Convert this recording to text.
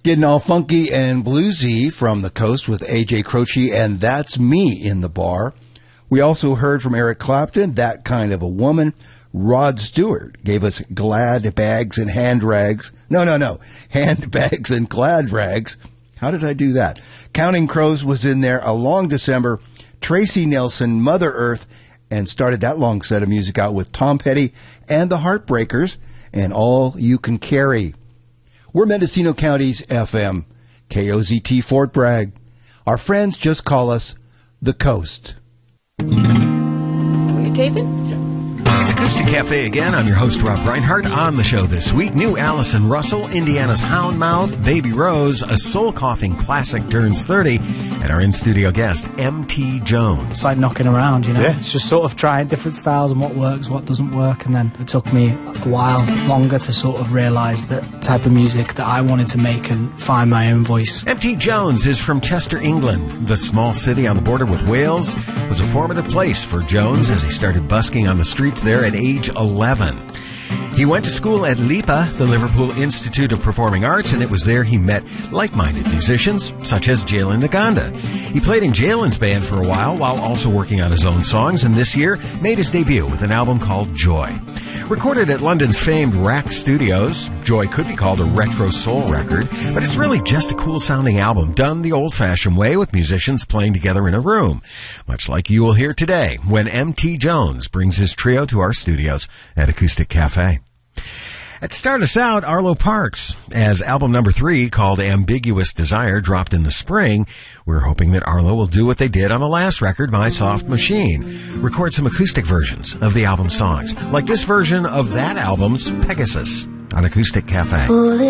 Getting all funky and bluesy from the coast with A.J. Croce and That's Me in the Bar. We also heard from Eric Clapton, That Kind of a Woman. Rod Stewart gave us Glad Bags and Hand Rags. No. Handbags and Glad Rags. How did I do that? Counting Crows was in there, A Long December, Tracy Nelson, Mother Earth, and started that long set of music out with Tom Petty and the Heartbreakers and All You Can Carry. We're Mendocino County's FM, KOZT Fort Bragg. Our friends just call us The Coast. Were you taping? It's Acoustic Cafe again. I'm your host, Rob Reinhardt. On the show this week, new Allison Russell, Indiana's Houndmouth, Baby Rose, a soul-coughing classic turns 30, and our in-studio guest, M.T. Jones. It's like knocking around, you know? Yeah. It's just sort of trying different styles and what works, what doesn't work, and then it took me a while longer to sort of realise the type of music that I wanted to make and find my own voice. M.T. Jones is from Chester, England. The small city on the border with Wales was a formative place for Jones as he started busking on the streets there at age 11. He went to school at LIPA, the Liverpool Institute of Performing Arts, and it was there he met like-minded musicians such as Jalen Naganda. He played in Jalen's band for a while also working on his own songs, and this year made his debut with an album called Joy. Recorded at London's famed Rack Studios, Joy could be called a retro soul record, but it's really just a cool-sounding album done the old-fashioned way with musicians playing together in a room, much like you will hear today when M.T. Jones brings his trio to our studios at Acoustic Cafe. To start us out, Arlo Parks, as album number 3, called Ambiguous Desire, dropped in the spring. We're hoping that Arlo will do what they did on the last record, My Soft Machine, record some acoustic versions of the album's songs, like this version of that album's Pegasus on Acoustic Cafe.